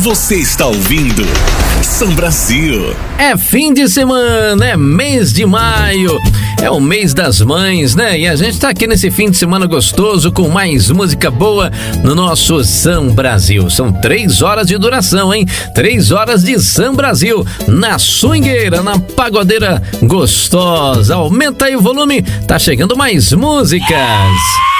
Você está ouvindo São Brasil. É fim de semana, é mês de maio, é o mês das mães, né? E a gente tá aqui nesse fim de semana gostoso com mais música boa no nosso São Brasil. São 3 horas de duração, hein? 3 horas de São Brasil na swingueira, na pagodeira gostosa. Aumenta aí o volume, tá chegando mais músicas.